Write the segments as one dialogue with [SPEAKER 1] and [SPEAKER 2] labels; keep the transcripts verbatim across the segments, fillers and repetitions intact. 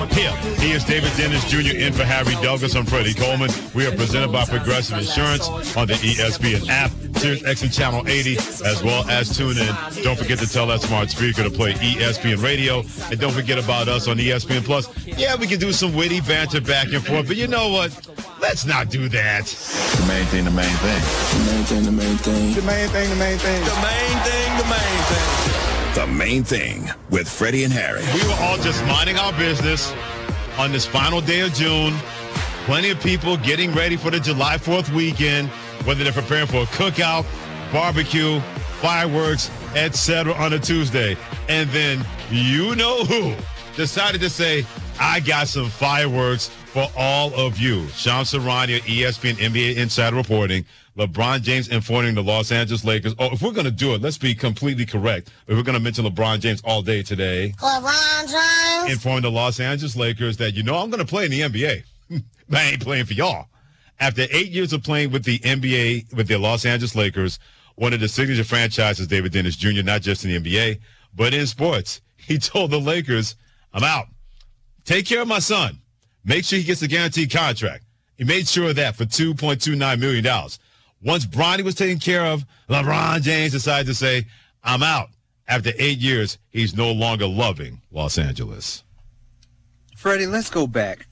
[SPEAKER 1] Here, he is David Dennis Junior in for Harry Douglas. I'm Freddie Coleman. We are presented by Progressive Insurance on the E S P N app, Sirius X M Channel eighty, as well as tune in. Don't forget to tell that smart speaker to play E S P N Radio. And don't forget about us on E S P N Plus. Yeah, we can do some witty banter back and forth, but you know what? Let's not do that.
[SPEAKER 2] The main thing, the main thing.
[SPEAKER 3] The main thing, the main thing.
[SPEAKER 4] The main thing, the main thing.
[SPEAKER 5] The main thing, the main thing.
[SPEAKER 6] The Main Thing with Freddie and Harry.
[SPEAKER 1] We were all just minding our business on this final day of June. Plenty of people getting ready for the July fourth weekend, whether they're preparing for a cookout, barbecue, fireworks, et cetera on a Tuesday. And then you know who decided to say, I got some fireworks for all of you. Shams Charania, E S P N N B A Insider reporting. LeBron James informing the Los Angeles Lakers. Oh, if we're going to do it, let's be completely correct. If we're going to mention LeBron James all day today.
[SPEAKER 7] LeBron James.
[SPEAKER 1] Informing the Los Angeles Lakers that, you know, I'm going to play in the N B A. But I ain't playing for y'all. After eight years of playing with the N B A, with the Los Angeles Lakers, one of the signature franchises, David Dennis Junior, not just in the N B A, but in sports, he told the Lakers, I'm out. Take care of my son. Make sure he gets a guaranteed contract. He made sure of that for two point two nine million dollars. Once Bronny was taken care of, LeBron James decided to say, I'm out. After eight years, he's no longer loving Los Angeles.
[SPEAKER 4] Freddie, let's go back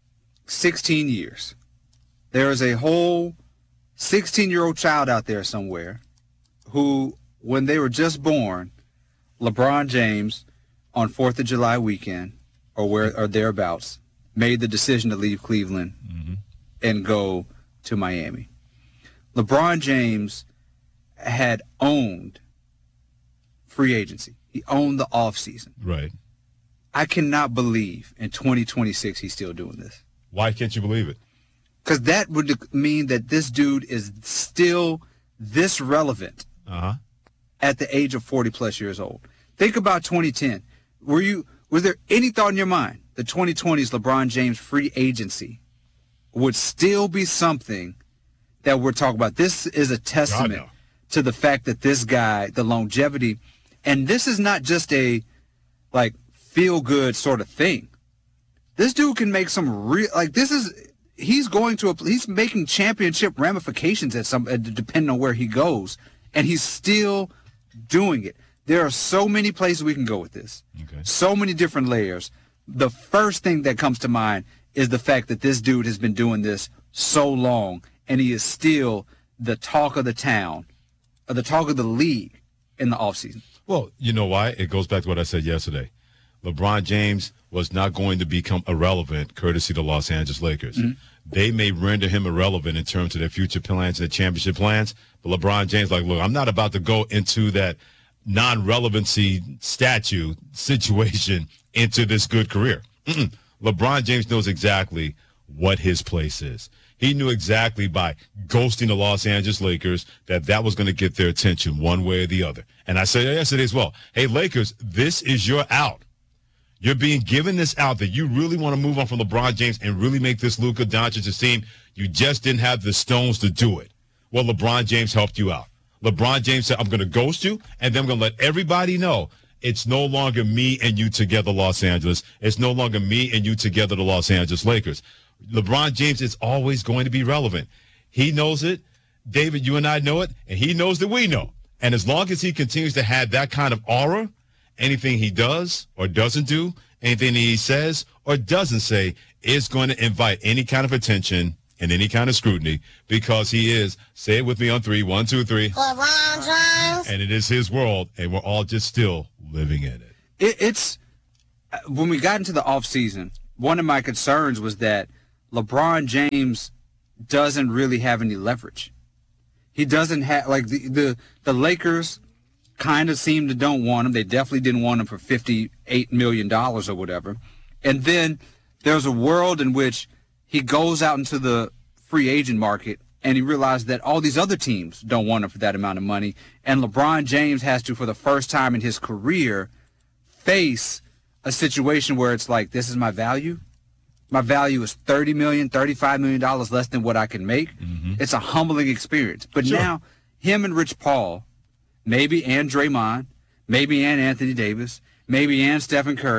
[SPEAKER 4] sixteen years. There is a whole sixteen-year-old child out there somewhere who, when they were just born, LeBron James, on fourth of July weekend, or where or thereabouts, made the decision to leave Cleveland mm-hmm. and go to Miami. LeBron James had owned free agency. He owned the offseason.
[SPEAKER 1] Right.
[SPEAKER 4] I cannot believe in twenty twenty-six he's still doing this.
[SPEAKER 1] Why can't you believe it?
[SPEAKER 4] Because that would mean that this dude is still this relevant
[SPEAKER 1] uh-huh.
[SPEAKER 4] at the age of forty-plus years old. Think about twenty ten. Were you? Was there any thought in your mind that twenty twenty's LeBron James free agency would still be something that we're talking about? This is a testament to the fact that this guy, the longevity, and this is not just a, like, feel-good sort of thing. This dude can make some real, like, this is, he's going to, a, he's making championship ramifications at some, depending on where he goes, and he's still doing it. There are so many places we can go with this.
[SPEAKER 1] Okay.
[SPEAKER 4] So many different layers. The first thing that comes to mind is the fact that this dude has been doing this so long, and he is still the talk of the town, or the talk of the league in the offseason.
[SPEAKER 1] Well, you know why? It goes back to what I said yesterday. LeBron James was not going to become irrelevant courtesy of the Los Angeles Lakers. Mm-hmm. They may render him irrelevant in terms of their future plans and their championship plans, but LeBron James, like, look, I'm not about to go into that non-relevancy statue situation into this good career. Mm-mm. LeBron James knows exactly what his place is. He knew exactly by ghosting the Los Angeles Lakers that that was going to get their attention one way or the other. And I said yesterday as well, hey, Lakers, this is your out. You're being given this out that you really want to move on from LeBron James and really make this Luka Doncic team. You just didn't have the stones to do it. Well, LeBron James helped you out. LeBron James said, I'm going to ghost you, and then I'm going to let everybody know it's no longer me and you together, Los Angeles. It's no longer me and you together, the Los Angeles Lakers. LeBron James is always going to be relevant. He knows it. David, you and I know it, and he knows that we know. And as long as he continues to have that kind of aura, anything he does or doesn't do, anything he says or doesn't say is going to invite any kind of attention and any kind of scrutiny because he is, say it with me on three, one, two, three.
[SPEAKER 7] LeBron James.
[SPEAKER 1] And it is his world, and we're all just still living in it.
[SPEAKER 4] it it's, when we got into the offseason, one of my concerns was that LeBron James doesn't really have any leverage. He doesn't have, like, the, the, the Lakers kind of seem to don't want him. They definitely didn't want him for fifty-eight million dollars or whatever. And then there's a world in which he goes out into the free agent market and he realized that all these other teams don't want him for that amount of money. And LeBron James has to, for the first time in his career, face a situation where it's like, this is my value. My value is thirty million dollars, thirty-five million dollars less than what I can make. Mm-hmm. It's a humbling experience. But sure. Now, him and Rich Paul, maybe and Draymond, maybe and Anthony Davis, maybe and Stephen Curry,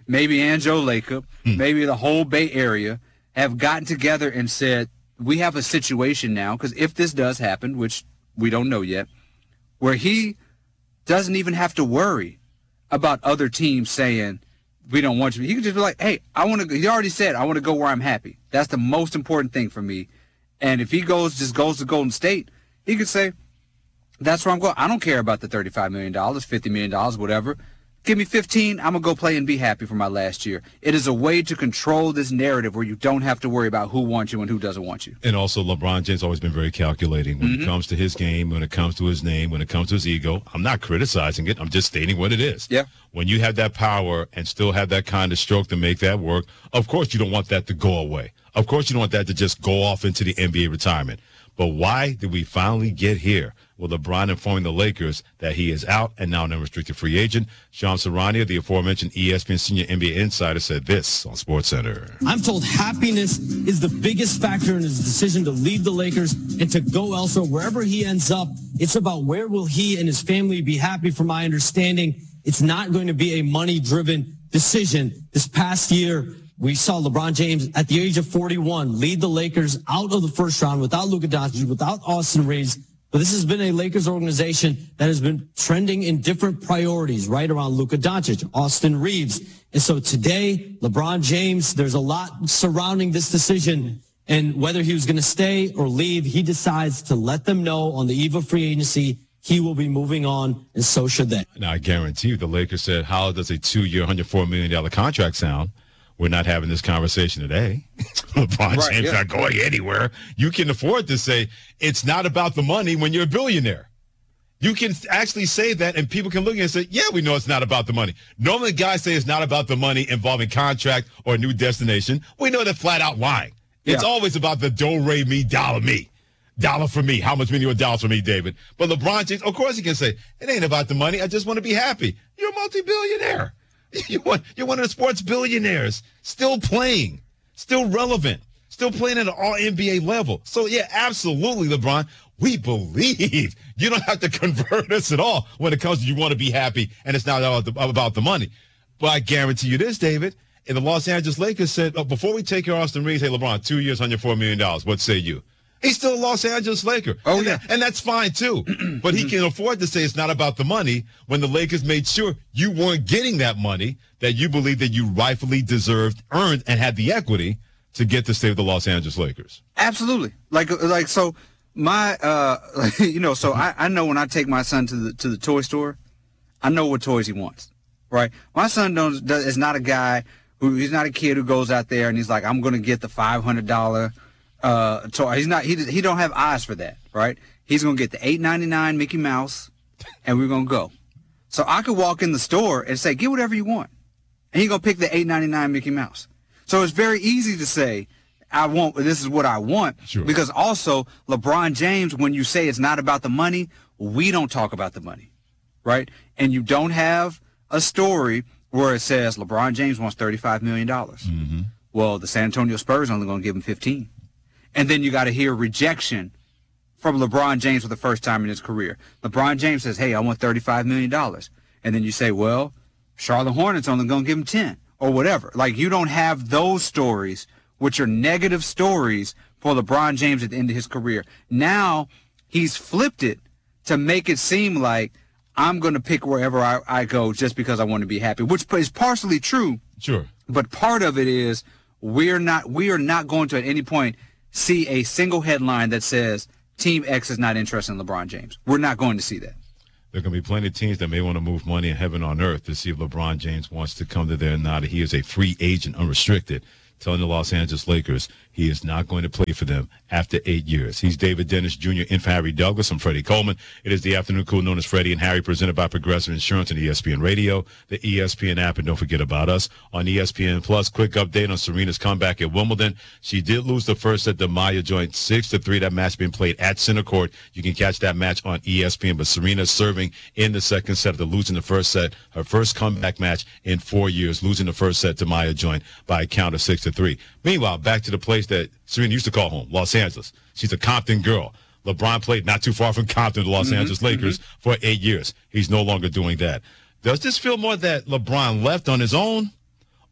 [SPEAKER 4] maybe Anjo Lacob, hmm. maybe the whole Bay Area have gotten together and said, we have a situation now, because if this does happen, which we don't know yet, where he doesn't even have to worry about other teams saying, we don't want you. He can just be like, hey, I want to go. He already said, I want to go where I'm happy. That's the most important thing for me. And if he goes, just goes to Golden State, he could say, that's where I'm going. I don't care about the thirty-five million dollars, fifty million dollars, whatever. Give me fifteen. I'm going to go play and be happy for my last year. It is a way to control this narrative where you don't have to worry about who wants you and who doesn't want you.
[SPEAKER 1] And also, LeBron James has always been very calculating when mm-hmm. it comes to his game, when it comes to his name, when it comes to his ego. I'm not criticizing it. I'm just stating what it is.
[SPEAKER 4] Yeah.
[SPEAKER 1] When you have that power and still have that kind of stroke to make that work, of course you don't want that to go away. Of course you don't want that to just go off into the N B A retirement. But why did we finally get here? Well, LeBron informing the Lakers that he is out and now an unrestricted free agent. Sean Sarania, the aforementioned E S P N senior N B A insider, said this on SportsCenter.
[SPEAKER 8] I'm told happiness is the biggest factor in his decision to leave the Lakers and to go elsewhere. Wherever he ends up, it's about where will he and his family be happy. From my understanding, it's not going to be a money-driven decision. This past year, we saw LeBron James at the age of forty-one lead the Lakers out of the first round without Luka Doncic, without Austin Reeves. But this has been a Lakers organization that has been trending in different priorities right around Luka Doncic, Austin Reeves. And so today, LeBron James, there's a lot surrounding this decision. And whether he was going to stay or leave, he decides to let them know on the eve of free agency he will be moving on, and so should they.
[SPEAKER 1] Now, I guarantee you the Lakers said, how does a two-year, one hundred four million dollars contract sound? We're not having this conversation today. LeBron
[SPEAKER 4] right,
[SPEAKER 1] James
[SPEAKER 4] yeah.
[SPEAKER 1] not going anywhere. You can afford to say it's not about the money when you're a billionaire. You can actually say that, and people can look at it and say, yeah, we know it's not about the money. Normally, guys say it's not about the money involving contract or new destination. We know they're flat out lying. It's yeah. always about the do-re me, dollar me. Dollar for me. How much million dollars for me, David? But LeBron James, of course he can say, it ain't about the money. I just want to be happy. You're a multi-billionaire. You want, you're one of the sports billionaires, still playing, still relevant, still playing at an all N B A level. So, yeah, absolutely, LeBron. We believe you don't have to convert us at all when it comes to you want to be happy and it's not all about the money. But I guarantee you this, David, and the Los Angeles Lakers said, oh, before we take your Austin Reeves, hey, LeBron, two years, one hundred four million dollars. What say you? He's still a Los Angeles Laker.
[SPEAKER 4] Oh,
[SPEAKER 1] and
[SPEAKER 4] yeah.
[SPEAKER 1] That, and that's fine, too. But he can afford to say it's not about the money when the Lakers made sure you weren't getting that money that you believe that you rightfully deserved, earned, and had the equity to get to stay with the Los Angeles Lakers.
[SPEAKER 4] Absolutely. Like, like so my, uh, you know, so I, I know when I take my son to the to the toy store, I know what toys he wants, right? My son don't, does, is not a guy who, he's not a kid who goes out there and he's like, I'm going to get the five hundred dollars Uh, toy. He's not. He he don't have eyes for that, right? He's gonna get the eight ninety-nine Mickey Mouse, and we're gonna go. So I could walk in the store and say, "Get whatever you want," and he's gonna pick the eight ninety-nine Mickey Mouse. So it's very easy to say, "I want. This is what I want."
[SPEAKER 1] Sure.
[SPEAKER 4] Because also LeBron James, when you say it's not about the money, we don't talk about the money, right? And you don't have a story where it says LeBron James wants thirty-five million dollars.
[SPEAKER 1] Mm-hmm.
[SPEAKER 4] Well, the San Antonio Spurs are only gonna give him fifteen. And then you got to hear rejection from LeBron James for the first time in his career. LeBron James says, hey, I want thirty-five million dollars. And then you say, well, Charlotte Hornets only going to give him ten or whatever. Like, you don't have those stories, which are negative stories for LeBron James at the end of his career. Now he's flipped it to make it seem like I'm going to pick wherever I, I go just because I want to be happy, which is partially true.
[SPEAKER 1] Sure.
[SPEAKER 4] But part of it is we're not, we are not going to at any point see a single headline that says Team X is not interested in LeBron James. We're not going to see that.
[SPEAKER 1] There are going to be plenty of teams that may want to move money in heaven on earth to see if LeBron James wants to come to there or not. He is a free agent, unrestricted, telling the Los Angeles Lakers he is not going to play for them after eight years. He's David Dennis Junior in for Harry Douglas. I'm Freddie Coleman. It is the afternoon crew known as Freddie and Harry, presented by Progressive Insurance and E S P N Radio, the E S P N app, and don't forget about us on E S P N Plus. Quick update on Serena's comeback at Wimbledon. She did lose the first set to Maya Joint, six to three. That match being played at center court. You can catch that match on E S P N. But Serena serving in the second set after losing the first set. Her first comeback match in four years, losing the first set to Maya Joint by a count of six to three. Meanwhile, back to the place that Serena used to call home, Los Angeles. She's a Compton girl. LeBron played not too far from Compton, the Los mm-hmm, Angeles Lakers, mm-hmm. for eight years. He's no longer doing that. Does this feel more that LeBron left on his own,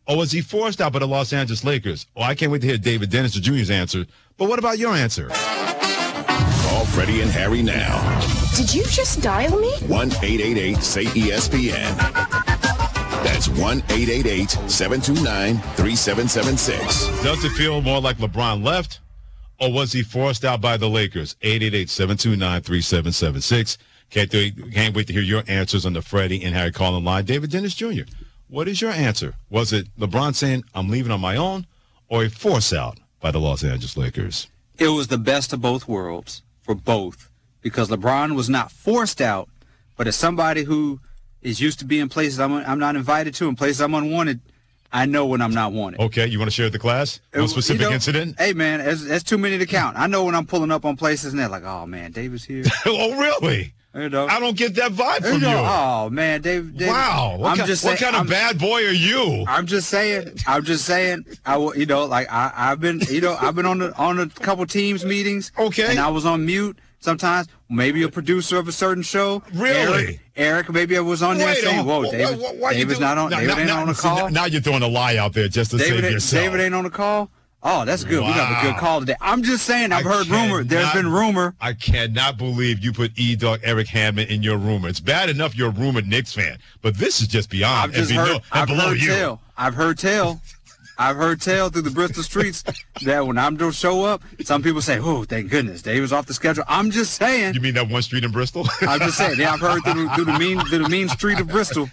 [SPEAKER 1] or was he forced out by the Los Angeles Lakers? Oh, I can't wait to hear David Dennis Junior's answer. But what about your answer?
[SPEAKER 6] Call Freddie and Harry now.
[SPEAKER 7] Did you just dial me?
[SPEAKER 6] one eight eight eight say E S P N. That's one eight eight eight seven two nine three seven seven six.
[SPEAKER 1] Does it feel more like LeBron left, or was he forced out by the Lakers? eight eight eight seven two nine three seven seven six. Can't, do, can't wait to hear your answers on the Freddie and Harry calling line. David Dennis Junior, what is your answer? Was it LeBron saying, I'm leaving on my own, or a force out by the Los Angeles Lakers?
[SPEAKER 4] It was the best of both worlds for both, because LeBron was not forced out, but as somebody who is used to being places I'm, I'm not invited to and places I'm unwanted, I know when I'm not wanted.
[SPEAKER 1] Okay, you want to share with the class? One specific
[SPEAKER 4] you know,
[SPEAKER 1] incident?
[SPEAKER 4] Hey, man, that's, that's too many to count. I know when I'm pulling up on places and they're like, oh, man, David's here.
[SPEAKER 1] Oh, really?
[SPEAKER 4] You know,
[SPEAKER 1] I don't get that vibe from
[SPEAKER 4] you. Know,
[SPEAKER 1] you.
[SPEAKER 4] Oh, man, Dave. Dave
[SPEAKER 1] wow. What,
[SPEAKER 4] I'm
[SPEAKER 1] kind,
[SPEAKER 4] just
[SPEAKER 1] what
[SPEAKER 4] saying,
[SPEAKER 1] kind of
[SPEAKER 4] I'm,
[SPEAKER 1] bad boy are you?
[SPEAKER 4] I'm just saying. I'm just saying. I will, you know, like I, I've been, you know, I've been on the on a couple teams meetings.
[SPEAKER 1] Okay.
[SPEAKER 4] And I was on mute sometimes. Maybe a producer of a certain show.
[SPEAKER 1] Really?
[SPEAKER 4] Eric, Eric maybe I was on there
[SPEAKER 1] Wait,
[SPEAKER 4] saying, "Whoa,
[SPEAKER 1] wh-
[SPEAKER 4] David,
[SPEAKER 1] wh- why
[SPEAKER 4] David's
[SPEAKER 1] do,
[SPEAKER 4] not on.
[SPEAKER 1] now,
[SPEAKER 4] David
[SPEAKER 1] now,
[SPEAKER 4] ain't
[SPEAKER 1] now,
[SPEAKER 4] on the
[SPEAKER 1] see,
[SPEAKER 4] call.
[SPEAKER 1] Now you're throwing a lie out there just to
[SPEAKER 4] David,
[SPEAKER 1] save
[SPEAKER 4] ain't,
[SPEAKER 1] yourself.
[SPEAKER 4] David ain't on the call. Oh, that's good.
[SPEAKER 1] Wow.
[SPEAKER 4] We got a good call today. I'm just saying. I've
[SPEAKER 1] I
[SPEAKER 4] heard rumor. There's
[SPEAKER 1] cannot-
[SPEAKER 4] been rumor.
[SPEAKER 1] I cannot believe you put E-Dog Eric Hammond in your rumor. It's bad enough you're a rumored Knicks fan, but this is just beyond
[SPEAKER 4] I've just
[SPEAKER 1] and,
[SPEAKER 4] heard.
[SPEAKER 1] below, and
[SPEAKER 4] I've
[SPEAKER 1] below
[SPEAKER 4] heard
[SPEAKER 1] you.
[SPEAKER 4] tell. I've heard tell. I've heard tell through the Bristol streets that when I'm to show up, some people say, "Oh, thank goodness, Dave was off the schedule." I'm just saying.
[SPEAKER 1] You mean that one street in Bristol?
[SPEAKER 4] I'm just saying. Yeah, I've heard through, the- through the mean through the mean street of Bristol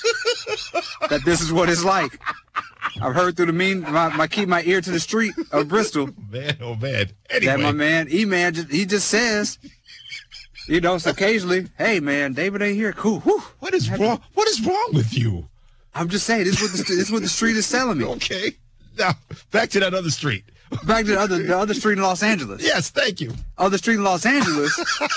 [SPEAKER 4] that this is what it's like. I've heard through the mean. My, my keep my ear to the street of Bristol.
[SPEAKER 1] Man, oh man. Anyway.
[SPEAKER 4] That my man, E-Man, just, he just says, you know, so occasionally, hey man, David ain't here. Cool. Whew.
[SPEAKER 1] What is wrong? What is wrong with you?
[SPEAKER 4] I'm just saying, this is what the, this is what the street is telling me.
[SPEAKER 1] Okay. Now, back to that other street.
[SPEAKER 4] Back to the other the other street in Los Angeles.
[SPEAKER 1] Yes, thank you.
[SPEAKER 4] Other street in Los Angeles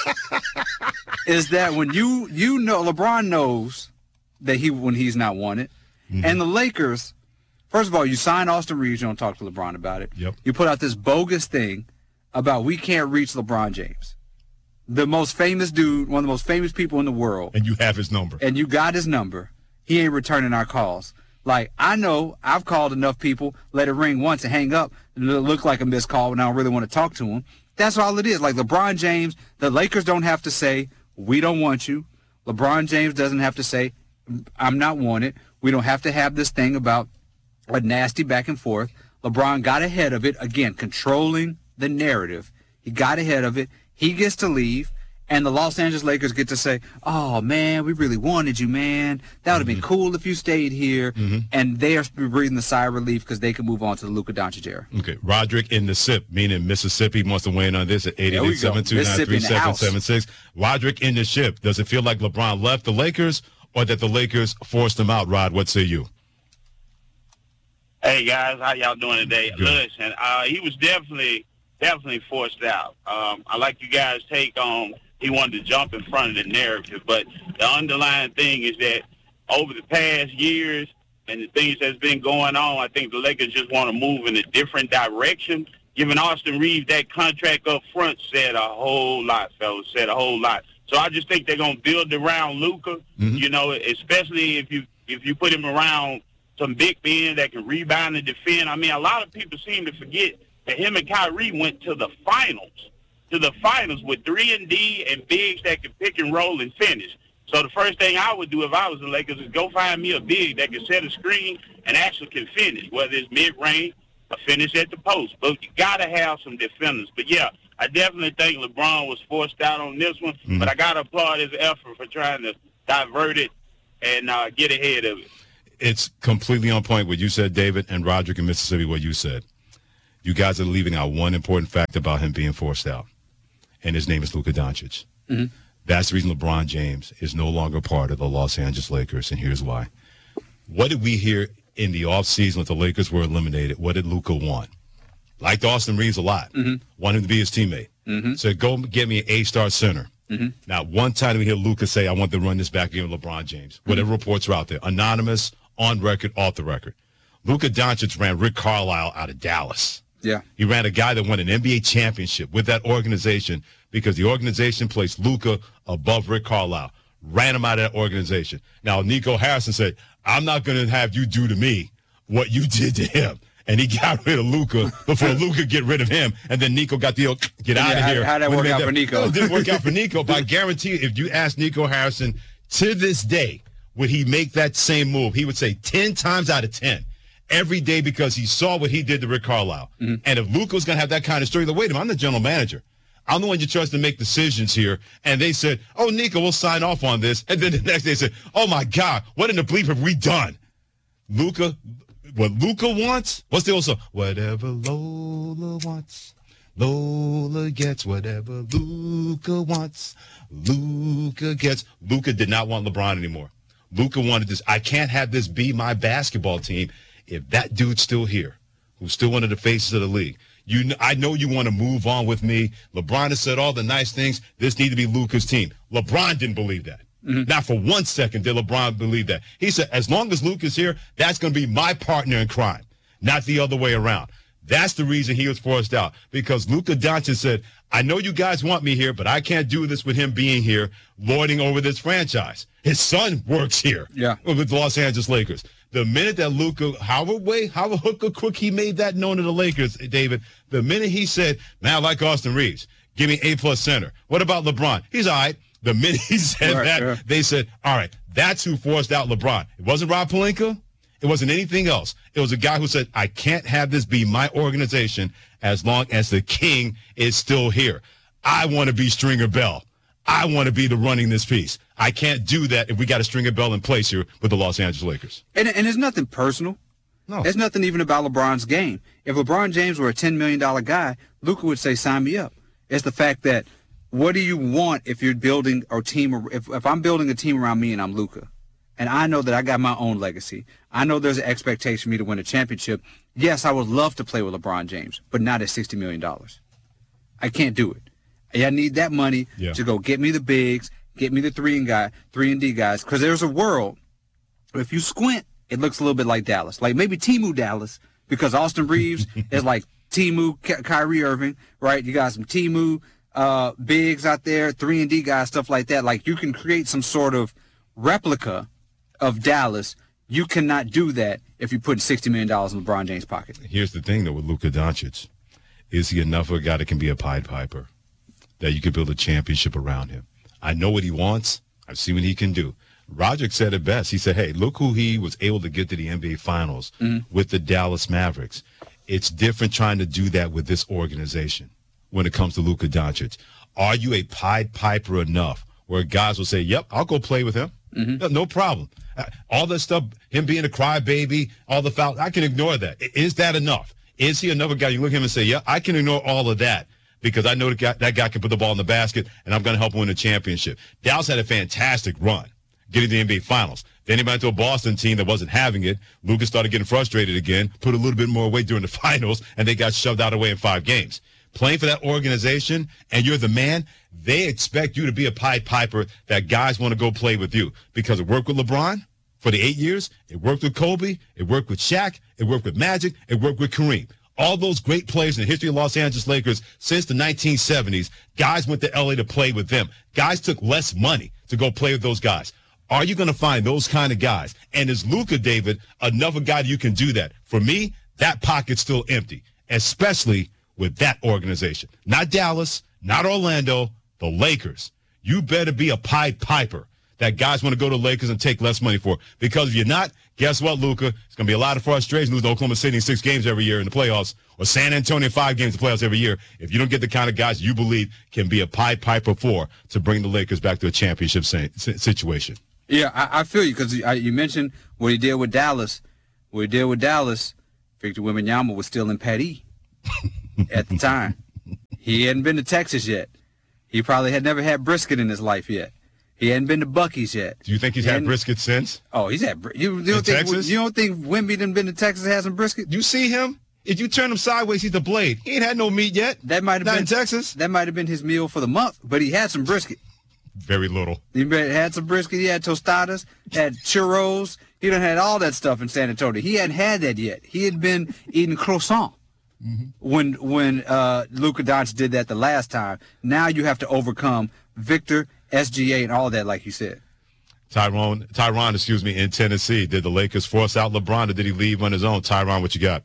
[SPEAKER 4] is that when you you know LeBron knows that he when he's not wanted, mm-hmm. and the Lakers. First of all, you sign Austin Reeves. You don't talk to LeBron about it.
[SPEAKER 1] Yep.
[SPEAKER 4] You put out this bogus thing about we can't reach LeBron James, the most famous dude, one of the most famous people in the world.
[SPEAKER 1] And you have his number.
[SPEAKER 4] And you got his number. He ain't returning our calls. Like, I know I've called enough people, let it ring once and hang up, and it'll look like a missed call when I don't really want to talk to him. That's all it is. Like LeBron James, the Lakers don't have to say, we don't want you. LeBron James doesn't have to say, I'm not wanted. We don't have to have this thing about a nasty back and forth. LeBron got ahead of it, again, controlling the narrative. He got ahead of it. He gets to leave, and the Los Angeles Lakers get to say, oh, man, we really wanted you, man. That would have been cool if you stayed here. Mm-hmm. And they are breathing a sigh of relief because they can move on to the Luka Doncic era.
[SPEAKER 1] Okay, Roderick in the S I P, meaning Mississippi, wants to weigh in on this at eight eight eight seven two nine three seven seven six. Roderick in the ship. Does it feel like LeBron left the Lakers or that the Lakers forced him out, Rod? What say you?
[SPEAKER 9] Hey, guys, how y'all doing today?
[SPEAKER 1] Good.
[SPEAKER 9] Listen, uh, he was definitely, definitely forced out. Um, I like you guys' take on he wanted to jump in front of the narrative, but the underlying thing is that over the past years and the things that's been going on, I think the Lakers just want to move in a different direction. Giving Austin Reeves that contract up front said a whole lot, fellas, said a whole lot. So I just think they're going to build around Luka, mm-hmm. you know, especially if you if you put him around some big men that can rebound and defend. I mean, a lot of people seem to forget that him and Kyrie went to the finals, to the finals with three and D and bigs that can pick and roll and finish. So the first thing I would do if I was the Lakers is go find me a big that can set a screen and actually can finish, whether it's mid-range or finish at the post. But you got to have some defenders. But, yeah, I definitely think LeBron was forced out on this one, mm-hmm. but I got to applaud his effort for trying to divert it and uh, get ahead of it.
[SPEAKER 1] It's completely on point what you said, David, and Roderick in Mississippi, what you said. You guys are leaving out one important fact about him being forced out, and his name is Luka Doncic. Mm-hmm. That's the reason LeBron James is no longer part of the Los Angeles Lakers, and here's why. What did we hear in the offseason when the Lakers were eliminated? What did Luka want? Liked Austin Reeves a lot. Mm-hmm. Wanted him to be his teammate. Mm-hmm. So go get me an A-star center. Mm-hmm. Now, one time we hear Luka say, I want to run this back again with LeBron James. Mm-hmm. Whatever reports are out there. Anonymous, on record, off the record. Luka Doncic ran Rick Carlisle out of Dallas.
[SPEAKER 4] Yeah.
[SPEAKER 1] He ran a guy that won an N B A championship with that organization because the organization placed Luka above Rick Carlisle. Ran him out of that organization. Now, Nico Harrison said, I'm not going to have you do to me what you did to him. And he got rid of Luka before Luka get rid of him. And then Nico got the, get out
[SPEAKER 4] Yeah,
[SPEAKER 1] of
[SPEAKER 4] how-
[SPEAKER 1] here.
[SPEAKER 4] how'd that
[SPEAKER 1] When
[SPEAKER 4] work
[SPEAKER 1] they
[SPEAKER 4] out
[SPEAKER 1] made
[SPEAKER 4] for Nico?
[SPEAKER 1] No, it didn't work out for Nico, but I guarantee you, if you ask Nico Harrison to this day, would he make that same move? He would say ten times out of ten. Every day, because he saw what he did to Rick Carlisle. Mm-hmm. And if Luka was going to have that kind of story, then wait a minute, I'm the general manager. I'm the one you trust to make decisions here. And they said, oh, Nico, we'll sign off on this. And then the next day they said, oh, my God, what in the bleep have we done? Luka, what Luka wants, what's the old song? Whatever Lola wants, Lola gets. Whatever Luka wants, Luka gets. Luka did not want LeBron anymore. Luka wanted this. I can't have this be my basketball team if that dude's still here, who's still one of the faces of the league. You, kn- I know you want to move on with me. LeBron has said all the nice things. This needs to be Luka's team. LeBron didn't believe that. Mm-hmm. Not for one second did LeBron believe that. He said, as long as Luka's here, that's going to be my partner in crime, not the other way around. That's the reason he was forced out, because Luka Doncic said, I know you guys want me here, but I can't do this with him being here, lording over this franchise. His son works here
[SPEAKER 4] yeah.
[SPEAKER 1] with the Los Angeles Lakers. The minute that Luka, however way, however hook or crook he made that known to the Lakers, David, the minute he said, man, I like Austin Reeves, give me A-plus center. What about LeBron? He's all right. The minute he said
[SPEAKER 4] right,
[SPEAKER 1] that,
[SPEAKER 4] yeah.
[SPEAKER 1] they said, all right, that's who forced out LeBron. It wasn't Rob Pelinka. It wasn't anything else. It was a guy who said, I can't have this be my organization as long as the king is still here. I want to be Stringer Bell. I want to be the running this piece. I can't do that if we got a Stringer Bell in place here with the Los Angeles Lakers.
[SPEAKER 4] And, and it's nothing personal.
[SPEAKER 1] No.
[SPEAKER 4] It's nothing even about LeBron's game. If LeBron James were a ten million dollars guy, Luka would say, sign me up. It's the fact that, what do you want if you're building a team? If, if I'm building a team around me and I'm Luka, and I know that I got my own legacy, I know there's an expectation for me to win a championship. Yes, I would love to play with LeBron James, but not at sixty million dollars. I can't do it. I need that money
[SPEAKER 1] yeah.
[SPEAKER 4] to go get me the bigs, get me the three and guy, three and D guys. Because there's a world, if you squint, it looks a little bit like Dallas, like maybe Timu Dallas, because Austin Reeves is like Timu Ky- Kyrie Irving, right? You got some Timu uh, bigs out there, three and D guys, stuff like that. Like you can create some sort of replica of Dallas. You cannot do that if you put sixty million dollars in LeBron James' pocket.
[SPEAKER 1] Here's the thing, though, with Luka Doncic. Is he enough of a guy that can be a Pied Piper, that you can build a championship around him? I know what he wants. I've seen what he can do. Roger said it best. He said, hey, look who he was able to get to the N B A Finals mm-hmm. with the Dallas Mavericks. It's different trying to do that with this organization when it comes to Luka Doncic. Are you a Pied Piper enough where guys will say, yep, I'll go play with him? Mm-hmm. No, no problem. All that stuff, him being a crybaby, all the fouls, I can ignore that. Is that enough? Is he another guy you look at him and say, yeah, I can ignore all of that because I know that guy, that guy can put the ball in the basket and I'm going to help him win a championship. Dallas had a fantastic run getting to the N B A Finals. Then he went to a Boston team that wasn't having it. Lucas started getting frustrated again, put a little bit more weight during the finals, and they got shoved out of the way in five games. Playing for that organization, and you're the man, they expect you to be a Pied Piper that guys want to go play with you because it worked with LeBron for the eight years. It worked with Kobe. It worked with Shaq. It worked with Magic. It worked with Kareem. All those great players in the history of Los Angeles Lakers since the nineteen seventies, guys went to L A to play with them. Guys took less money to go play with those guys. Are you going to find those kind of guys? And is Luka, David, another guy you can do that? For me, that pocket's still empty, especially with that organization. Not Dallas, not Orlando, the Lakers. You better be a Pied Piper that guys want to go to Lakers and take less money for. Because if you're not, guess what, Luka? It's going to be a lot of frustration losing Oklahoma City in six games every year in the playoffs, or San Antonio five games in the playoffs every year, if you don't get the kind of guys you believe can be a Pied Piper for to bring the Lakers back to a championship situation.
[SPEAKER 4] Yeah, I, I feel you, because you mentioned what he did with Dallas. What he did with Dallas, Victor Wembanyama was still in Pat E at the time. He hadn't been to Texas yet. He probably had never had brisket in his life yet. He hadn't been to Buc-ee's yet.
[SPEAKER 1] Do you think he's
[SPEAKER 4] he
[SPEAKER 1] had brisket since?
[SPEAKER 4] Oh, he's had brisket. You, you, don't think,
[SPEAKER 1] Texas?
[SPEAKER 4] you don't think Wemby done been to Texas and had some brisket?
[SPEAKER 1] You see him? If you turn him sideways, he's the blade. He ain't had no meat yet.
[SPEAKER 4] That might have
[SPEAKER 1] Not
[SPEAKER 4] been
[SPEAKER 1] in Texas.
[SPEAKER 4] That might have been his meal for the month, but he had some brisket.
[SPEAKER 1] Very little.
[SPEAKER 4] He had some brisket. He had tostadas, had churros. He done had all that stuff in San Antonio. He hadn't had that yet. He had been eating croissant mm-hmm. when when uh, Luka Doncic did that the last time. Now you have to overcome Victor, S G A, and all that, like you said.
[SPEAKER 1] Tyrone, Tyron, excuse me, in Tennessee. Did the Lakers force out LeBron, or did he leave on his own? Tyron, what you got?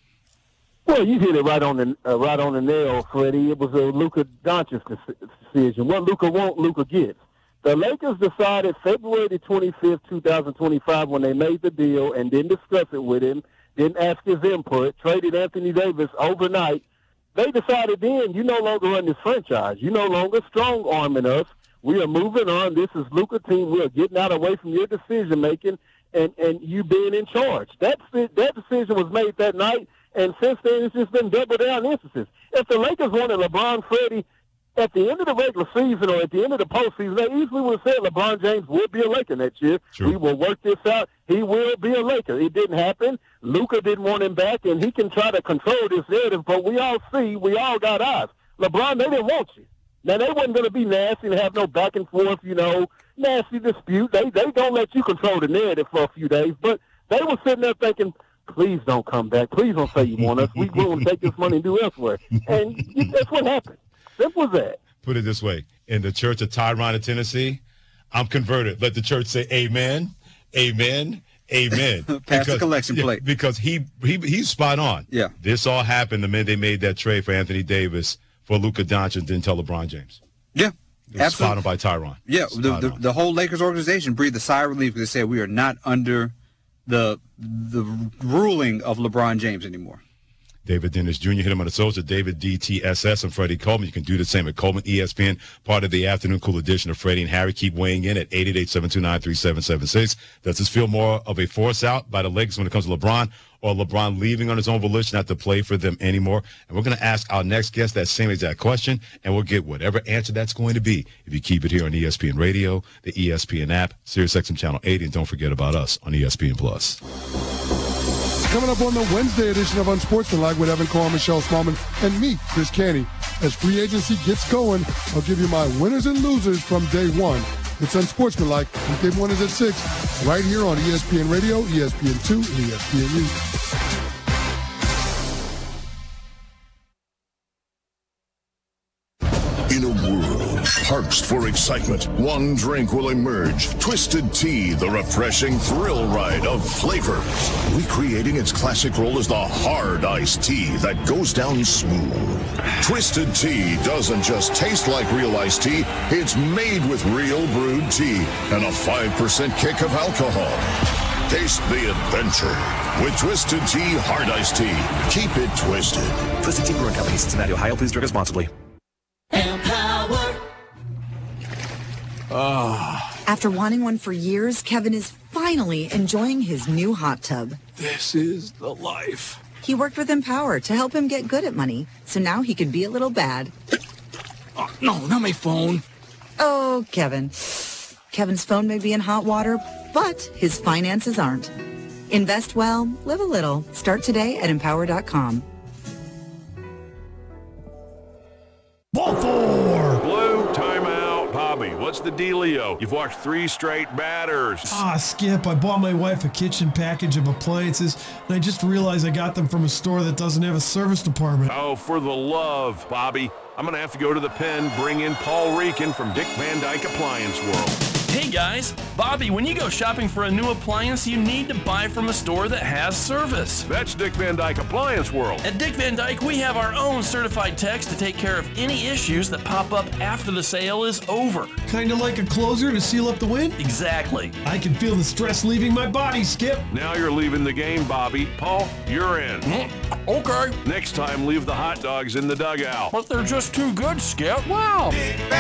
[SPEAKER 10] Well, you hit it right on the uh, right on the nail, Freddie. It was a Luka Doncic decision. What Luka wants, Luka gets. The Lakers decided February twenty-fifth, twenty twenty-five, when they made the deal and didn't discuss it with him, didn't ask his input, traded Anthony Davis overnight. They decided then, you no longer run this franchise. You no longer strong-arming us. We are moving on. This is Luka team. We are getting out away from your decision-making and, and you being in charge. That, that decision was made that night, and since then it's just been double-down emphasis. If the Lakers wanted LeBron, Freddie, at the end of the regular season or at the end of the postseason, they easily would have said LeBron James will be a Laker next year.
[SPEAKER 1] True.
[SPEAKER 10] We will work this out. He will be a Laker. It didn't happen. Luka didn't want him back, and he can try to control this narrative, but we all see, we all got eyes. LeBron, they didn't want you. Now, they wasn't going to be nasty and have no back and forth, you know, nasty dispute. They they don't let you control the narrative for a few days, but they were sitting there thinking, please don't come back. Please don't say you want us. We will take this money and do elsewhere. And that's what happened. Simple as that.
[SPEAKER 1] Put it this way. In the church of Tyron in Tennessee, I'm converted. Let the church say amen, amen, amen.
[SPEAKER 4] Pass the collection
[SPEAKER 1] yeah,
[SPEAKER 4] plate.
[SPEAKER 1] Because he, he he's spot on.
[SPEAKER 4] Yeah.
[SPEAKER 1] This all happened the minute they made that trade for Anthony Davis for Luka Doncic and didn't tell LeBron James.
[SPEAKER 4] Yeah.
[SPEAKER 1] Absolutely. Spot on by Tyron.
[SPEAKER 4] Yeah. The, the, the whole Lakers organization breathed a sigh of relief because they said we are not under the the ruling of LeBron James anymore.
[SPEAKER 1] David Dennis Junior Hit him on the social. David D T S S and Freddie Coleman. You can do the same at Coleman E S P N, part of the afternoon cool edition of Freddie and Harry. Keep weighing in at eight eight eight, seven two nine, three seven seven six. Does this feel more of a force out by the Lakers when it comes to LeBron, or LeBron leaving on his own volition not to play for them anymore? And we're going to ask our next guest that same exact question, and we'll get whatever answer that's going to be if you keep it here on E S P N Radio, the E S P N app, SiriusXM Channel eighty, and don't forget about us on E S P N Plus.
[SPEAKER 11] Coming up on the Wednesday edition of Unsportsmanlike with Evan Carr, Michelle Smallman, and me, Chris Canty. As free agency gets going, I'll give you my winners and losers from day one. It's Unsportsmanlike. Weekday mornings at six, right here on E S P N Radio, E S P N two, and E S P N U.
[SPEAKER 6] In a world parched for excitement, one drink will emerge. Twisted Tea, the refreshing thrill ride of flavor. Recreating its classic role as the hard iced tea that goes down smooth. Twisted Tea doesn't just taste like real iced tea, it's made with real brewed tea and a five percent kick of alcohol. Taste the adventure with Twisted Tea Hard Iced Tea. Keep it twisted.
[SPEAKER 12] Twisted Tea Brewing Company, Cincinnati, Ohio. Please drink responsibly.
[SPEAKER 13] Oh. After wanting one for years, Kevin is finally enjoying his new hot tub.
[SPEAKER 14] This is the life.
[SPEAKER 13] He worked with Empower to help him get good at money, so now he can be a little bad.
[SPEAKER 14] Oh, no, not my phone.
[SPEAKER 13] Oh, Kevin. Kevin's phone may be in hot water, but his finances aren't. Invest well, live a little. Start today at empower dot com.
[SPEAKER 15] Ball four. Blue, timeout. Bobby, what's the dealio? You've watched three straight batters.
[SPEAKER 16] Ah, Skip, I bought my wife a kitchen package of appliances, and I just realized I got them from a store that doesn't have a service department.
[SPEAKER 15] Oh, for the love, Bobby. I'm going to have to go to the pen, bring in Paul Reekin from Dick Van Dyke Appliance World.
[SPEAKER 17] Hey guys, Bobby, when you go shopping for a new appliance, you need to buy from a store that has service.
[SPEAKER 15] That's Dick Van Dyke Appliance World.
[SPEAKER 17] At Dick Van Dyke, we have our own certified techs to take care of any issues that pop up after the sale is over.
[SPEAKER 16] Kind of like a closer to seal up the win?
[SPEAKER 17] Exactly.
[SPEAKER 16] I can feel the stress leaving my body, Skip.
[SPEAKER 15] Now you're leaving the game, Bobby. Paul, you're in.
[SPEAKER 17] Mm, okay.
[SPEAKER 15] Next time, leave the hot dogs in the dugout.
[SPEAKER 17] But they're just too good, Skip. Wow.
[SPEAKER 5] Big Van